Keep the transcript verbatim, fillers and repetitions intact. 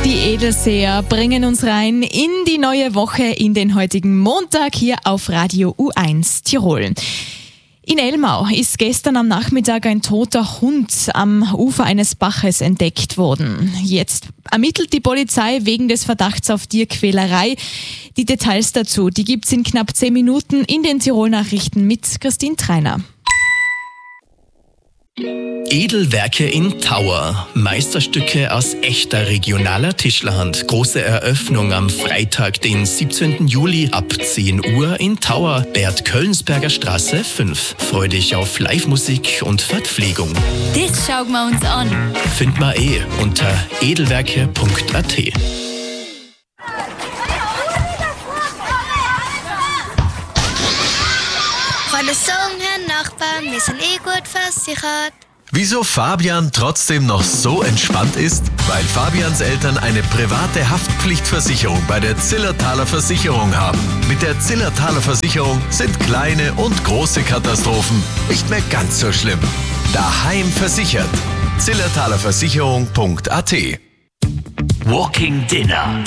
Die Edelseher bringen uns rein in die neue Woche, in den heutigen Montag hier auf Radio U eins Tirol. In Elmau ist gestern am Nachmittag ein toter Hund am Ufer eines Baches entdeckt worden. Jetzt ermittelt die Polizei wegen des Verdachts auf Tierquälerei. Die Details dazu, die gibt's in knapp zehn Minuten in den Tirol-Nachrichten mit Christine Treiner. Edelwerke in Tauer. Meisterstücke aus echter regionaler Tischlerhand. Große Eröffnung am Freitag, den siebzehnten Juli ab zehn Uhr in Tauer, Bert Kölnsberger Straße fünf. Freu dich auf Live-Musik und Verpflegung. Das schauen wir uns an. Find mal eh unter edelwerke punkt a t. Kann ich sagen, Herr Nachbar, wir sind eh gut versichert. Wieso Fabian trotzdem noch so entspannt ist? Weil Fabians Eltern eine private Haftpflichtversicherung bei der Zillertaler Versicherung haben. Mit der Zillertaler Versicherung sind kleine und große Katastrophen nicht mehr ganz so schlimm. Daheim versichert. zillertaler versicherung punkt a t. Walking Dinner.